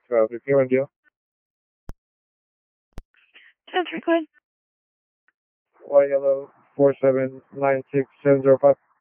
12, repeat one deal. 10 frequent. Y yellow 4796705.